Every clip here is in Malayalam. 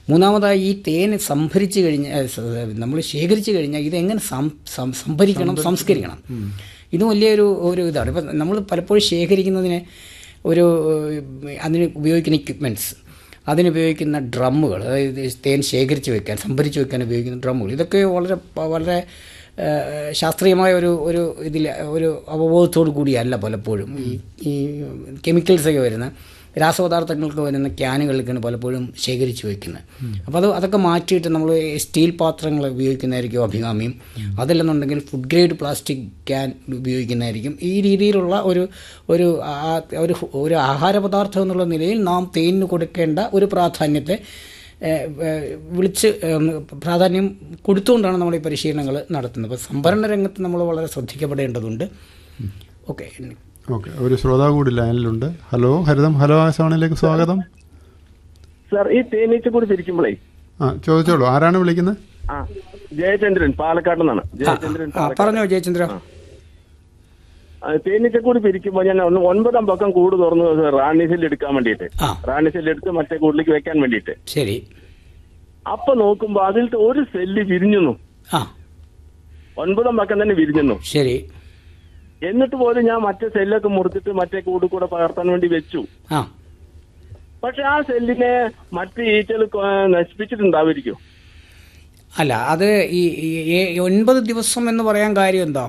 മൂന്നാമതായി ഈ തേൻ സംഭരിച്ച് കഴിഞ്ഞാൽ, നമ്മൾ ശേഖരിച്ച് കഴിഞ്ഞാൽ ഇതെങ്ങനെ സംഭരിക്കണം, സംസ്കരിക്കണം. ഇത് വലിയൊരു ഇതാണ്. ഇപ്പം നമ്മൾ പലപ്പോഴും ശേഖരിക്കുന്നതിന് അതിന് ഉപയോഗിക്കുന്ന എക്യുപ്മെൻറ്റ്സ്, അതിനുപയോഗിക്കുന്ന ഡ്രമ്മുകൾ, അതായത് തേൻ ശേഖരിച്ച് വെക്കാൻ, സംഭരിച്ച് വെക്കാൻ ഉപയോഗിക്കുന്ന ഡ്രമ്മുകൾ, ഇതൊക്കെ വളരെ ശാസ്ത്രീയമായ ഒരു അവബോധത്തോടു കൂടിയല്ല പലപ്പോഴും ഈ കെമിക്കൽസൊക്കെ വരുന്ന, രാസപദാർത്ഥങ്ങൾക്ക് വരുന്ന ക്യാനുകളിലേക്കാണ് പലപ്പോഴും ശേഖരിച്ച് വയ്ക്കുന്നത്. അപ്പോൾ അതൊക്കെ മാറ്റിയിട്ട് നമ്മൾ സ്റ്റീൽ പാത്രങ്ങൾ ഉപയോഗിക്കുന്നതായിരിക്കും അഭികാമ്യം. അതല്ലെന്നുണ്ടെങ്കിൽ ഫുഡ് ഗ്രേഡ് പ്ലാസ്റ്റിക് ക്യാൻ ഉപയോഗിക്കുന്നതായിരിക്കും. ഈ രീതിയിലുള്ള ഒരു ആഹാര പദാർത്ഥം എന്നുള്ള നിലയിൽ നാം തേനിന് കൊടുക്കേണ്ട ഒരു പ്രാധാന്യത്തെ പ്രാധാന്യം കൊടുത്തുകൊണ്ടാണ് നമ്മൾ ഈ പരിശീലനങ്ങൾ നടത്തുന്നത്. അപ്പോൾ സംഭരണ രംഗത്ത് നമ്മൾ വളരെ ശ്രദ്ധിക്കപ്പെടേണ്ടതുണ്ട്. ഓക്കെ, ഒരു ശ്രോതാവ് കൂടി ലൈനിലുണ്ട്. ഹലോ ആകാശവാണിയിലേക്ക് സ്വാഗതം. സാർ, ഈ തേനീച്ച കൂടി പിരിക്കുമ്പോഴേ ചോദിച്ചോളൂ, ആരാണ് വിളിക്കുന്നത്? ജയചന്ദ്രൻ, പാലക്കാട് നിന്നാണ്. ജയചന്ദ്രൻ, പറഞ്ഞോ ജയചന്ദ്ര. തേനീച്ച കൂടി പിരിക്കുമ്പോൾ ഞാൻ 9 പക്കം കൂട് തുറന്നു റാണി സെല്ല് എടുക്കാൻ വേണ്ടിയിട്ട്, റാണി സെല്ല് എടുത്ത് മറ്റേ കൂടിലേക്ക് വെക്കാൻ വേണ്ടിയിട്ട്. ശരി. അപ്പൊ നോക്കുമ്പോ അതിലത്തെ ഒരു സെല്ല് വിരിഞ്ഞു. 9 പക്കം തന്നെ വിരിഞ്ഞു. ശരി. എന്നിട്ട് പോലും ഞാൻ മറ്റേ സെല്ലൊക്കെ മുറിച്ചിട്ട് മറ്റേ കൂട് കൂടെ പകർത്താൻ വേണ്ടി വെച്ചു. പക്ഷെ ആ സെല്ലിനെ മറ്റ് ഈച്ചകൾ നശിപ്പിച്ചിട്ടുണ്ടാവുമായിരിക്കും. അല്ല, അത് ഈ 9 ദിവസം എന്ന് പറയാൻ കാര്യം എന്താ?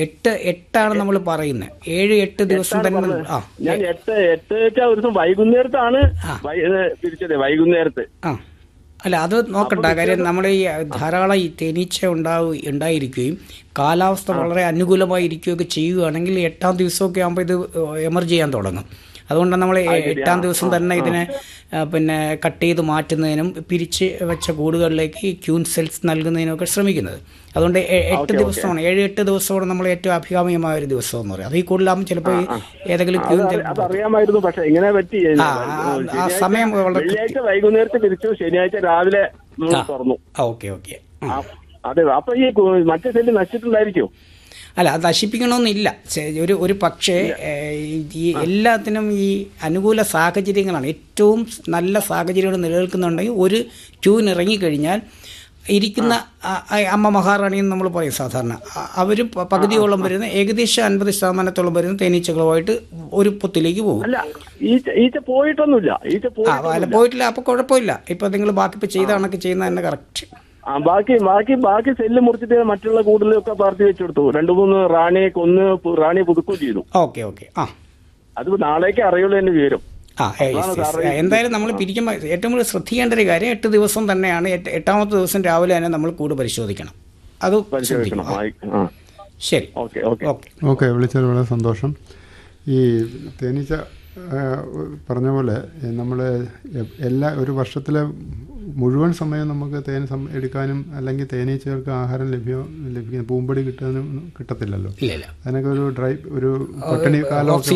8 നമ്മൾ പറയുന്നത്. 7-8 ദിവസം തന്നെ. ഞാൻ 8 ഒരു ദിവസം വൈകുന്നേരത്താണ് പിരിച്ചത്, വൈകുന്നേരത്ത്. അല്ല, അത് നോക്കണ്ട കാര്യം. നമ്മുടെ ഈ ധാരാളം ഈ തേനീച്ച ഉണ്ടായിരിക്കുകയും കാലാവസ്ഥ വളരെ അനുകൂലമായി ഇരിക്കുകയൊക്കെ ചെയ്യുകയാണെങ്കിൽ 8-ാം ദിവസമൊക്കെ ആകുമ്പോൾ ഇത് എമർജ് ചെയ്യാൻ തുടങ്ങും. അതുകൊണ്ടാണ് നമ്മൾ 8-ാം ദിവസം തന്നെ ഇതിനെ കട്ട് ചെയ്ത് മാറ്റുന്നതിനും പിരിച്ച് വെച്ച കൂടുകളിലേക്ക് ക്യൂൻ സെൽസ് നൽകുന്നതിനൊക്കെ ശ്രമിക്കുന്നത്. അതുകൊണ്ട് 8 ദിവസമാണ്, 7-8 ദിവസമാണ് നമ്മൾ ഏറ്റവും അഭികാമ്യമായ ഒരു ദിവസം എന്ന് പറയും. അതിൽ കൂടുതലാകുമ്പോൾ ചിലപ്പോൾ ഏതെങ്കിലും ക്യൂൻ അറിയാമായിരുന്നു. പക്ഷേ ഇങ്ങനെ പറ്റി ആ സമയം വൈകുന്നേരത്തെ പിരിച്ചു, ശനിയാഴ്ച രാവിലെ തുറന്നു. ഓക്കെ. അതെ. അപ്പൊ ഈ മറ്റേ സെല്ല് നശിച്ചിട്ടുണ്ടായിരിക്കും. അല്ല, അത് നശിപ്പിക്കണമെന്നില്ല. ഒരു പക്ഷേ ഈ എല്ലാത്തിനും ഈ അനുകൂല സാഹചര്യങ്ങളാണ്. ഏറ്റവും നല്ല സാഹചര്യങ്ങൾ നിലനിൽക്കുന്നുണ്ടെങ്കിൽ ഒരു ക്യൂൻ ഇറങ്ങിക്കഴിഞ്ഞാൽ ഇരിക്കുന്ന അമ്മ മഹാറാണി എന്ന് നമ്മൾ പറയും സാധാരണ, അവർ പകുതിയോളം വരുന്ന, ഏകദേശം 50% വരുന്ന തേനീച്ചകളുമായിട്ട് ഒരു പൊത്തിലേക്ക് പോകും. ഈച്ച പോയിട്ടൊന്നുമില്ല. പോയിട്ടില്ല. അപ്പോൾ കുഴപ്പമില്ല. ഇപ്പം നിങ്ങൾ ബാക്കി ചെയ്ത കണക്ക് ചെയ്യുന്ന തന്നെ കറക്റ്റ്. ബാക്കി സെല്ല് മുറിച്ചിട്ട് മറ്റുള്ള കൂടുതലൊക്കെ പാർട്ടി വെച്ചു കൊടുത്തു. 2-3 റാണിയെ കൊന്ന് റാണിയെ പുതുക്കുകയും ചെയ്തു. ഓക്കെ. അത് നാളേക്ക് അറിയുള്ളൂ എന്റെ വിവരം. എന്തായാലും നമ്മൾ പിരിക്കുമ്പോൾ ഏറ്റവും കൂടുതൽ ശ്രദ്ധിക്കേണ്ട ഒരു കാര്യം 8 ദിവസം തന്നെയാണ്. 8-ാമത്തെ ദിവസം രാവിലെ തന്നെ നമ്മൾ കൂട് പരിശോധിക്കണം. അത് പരിശോധിക്കണം. ശരി, ഓക്കെ. വിളിച്ചത് വളരെ സന്തോഷം. ഈ തേനീച്ച പറഞ്ഞ പോലെ നമ്മൾ ഒരു വർഷത്തിലെ മുഴുവൻ സമയം നമുക്ക് തേൻ എടുക്കാനും അല്ലെങ്കിൽ തേനീച്ചകൾക്ക് ആഹാരം ലഭിക്കാൻ പൂമ്പൊടി കിട്ടത്തില്ലല്ലോ. അതിനൊക്കെ ഒരു പട്ടിണി കാലമൊക്കെ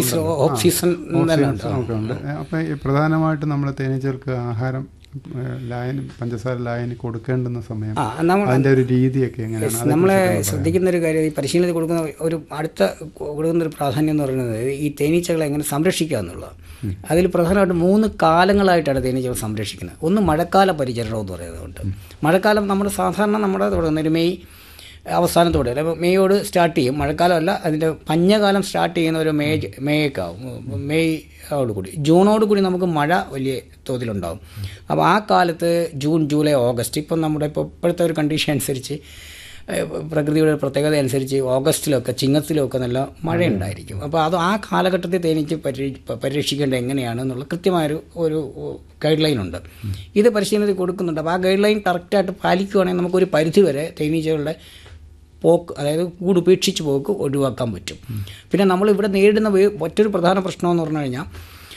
ഉണ്ട്. അപ്പം പ്രധാനമായിട്ടും നമ്മൾ തേനീച്ചകൾക്ക് ആഹാരം പഞ്ചസാര ലായനി കൊടുക്കേണ്ടുന്ന സമയം, അതിൻ്റെ ഒരു രീതിയൊക്കെ എങ്ങനെയാണ്? നമ്മളെ ശ്രദ്ധിക്കുന്ന ഒരു കാര്യം, ഈ പരിശീലനത്തിൽ കൊടുക്കുന്ന ഒരു പ്രാധാന്യം എന്ന് പറയുന്നത് ഈ തേനീച്ചകളെ എങ്ങനെ സംരക്ഷിക്കുക എന്നുള്ളതാണ്. അതിൽ പ്രധാനമായിട്ടും 3 കാലങ്ങളായിട്ടാണ് തേനീച്ചകൾ സംരക്ഷിക്കുന്നത്. ഒന്ന് മഴക്കാല പരിചരണം എന്ന് പറയുന്നതുകൊണ്ട്. മഴക്കാലം നമ്മുടെ തുടങ്ങുന്ന ഒരു മെയ് അവസാനത്തോടെ, മെയ്യോട് സ്റ്റാർട്ട് ചെയ്യും. മഴക്കാലമല്ല, അതിൻ്റെ മഞ്ഞകാലം സ്റ്റാർട്ട് ചെയ്യുന്ന ഒരു മേയൊക്കെ ആവും. മെയ്യോടുകൂടി ജൂണോടുകൂടി നമുക്ക് മഴ വലിയ തോതിലുണ്ടാകും. അപ്പോൾ ആ കാലത്ത് ജൂൺ, ജൂലൈ, ഓഗസ്റ്റ്, ഇപ്പോഴത്തെ ഒരു കണ്ടീഷൻ അനുസരിച്ച്, പ്രകൃതിയുടെ പ്രത്യേകത അനുസരിച്ച് ഓഗസ്റ്റിലൊക്കെ ചിങ്ങത്തിലൊക്കെ നല്ല മഴയുണ്ടായിരിക്കും. അപ്പോൾ ആ കാലഘട്ടത്തിൽ തേനീച്ച പരിരക്ഷിക്കേണ്ടത് എങ്ങനെയാണെന്നുള്ള കൃത്യമായൊരു ഗൈഡ് ലൈൻ ഉണ്ട്. ഇത് പരിശീലനത്തിൽ കൊടുക്കുന്നുണ്ട്. അപ്പോൾ ആ ഗൈഡ് ലൈൻ കറക്റ്റായിട്ട് പാലിക്കുകയാണെങ്കിൽ നമുക്കൊരു പരിധിവരെ തേനീച്ചകളുടെ പോക്ക്, അതായത് കൂട് ഉപേക്ഷിച്ച് പോക്ക് ഒഴിവാക്കാൻ പറ്റും. പിന്നെ നമ്മളിവിടെ നേരിടുന്ന മറ്റൊരു പ്രധാന പ്രശ്നമെന്ന് പറഞ്ഞു കഴിഞ്ഞാൽ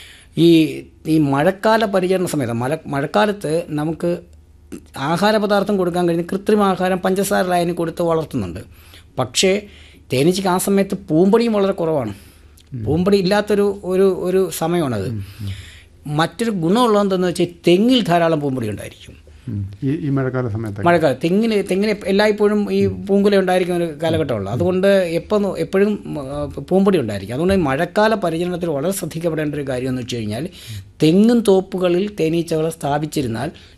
ഈ മഴക്കാല പരിചരണ സമയത്ത് മഴക്കാലത്ത് നമുക്ക് ആഹാരപദാർത്ഥം കൊടുക്കാൻ കഴിഞ്ഞ് കൃത്രിമാഹാരം പഞ്ചസാര ലായനി കൊടുത്ത് വളർത്തുന്നുണ്ട്. പക്ഷേ തേനീച്ചയ്ക്ക് ആ സമയത്ത് പൂമ്പൊടിയും വളരെ കുറവാണ്. പൂമ്പൊടി ഇല്ലാത്തൊരു സമയമാണത്. മറ്റൊരു ഗുണമുള്ളതെന്ന് വെച്ചാൽ തെങ്ങിൽ ധാരാളം പൂമ്പൊടി ഉണ്ടായിരിക്കും. ഈ മഴക്കാലം തെങ്ങിന് എല്ലായ്പ്പോഴും ഈ പൂങ്കുല ഉണ്ടായിരിക്കുന്ന ഒരു കാലഘട്ടമുള്ളൂ. അതുകൊണ്ട് എപ്പോഴും പൂമ്പൊടി ഉണ്ടായിരിക്കും. അതുകൊണ്ട് മഴക്കാല പരിചരണത്തിൽ വളരെ ശ്രദ്ധിക്കപ്പെടേണ്ട ഒരു കാര്യം എന്ന് വെച്ച് കഴിഞ്ഞാൽ, തെങ്ങും തോപ്പുകളിൽ തേനീച്ചകളെ സ്ഥാപിച്ചിരുന്നാൽ